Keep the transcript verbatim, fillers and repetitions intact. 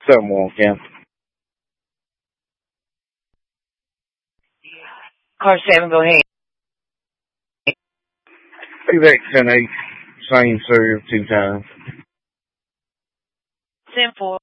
Seven one, Cam. Car seven, go ahead. Exact ten eight. Same serve two times. Ten four.